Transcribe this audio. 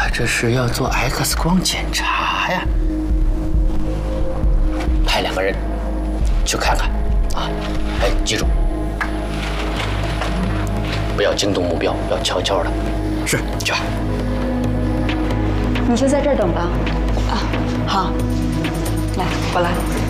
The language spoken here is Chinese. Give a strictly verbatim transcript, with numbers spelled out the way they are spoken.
他这是要做 X 光检查呀。派两个人去看看，啊，哎，记住，不要惊动目标，要悄悄的。是，去吧。 你就在这儿等吧。啊，好，来，我来。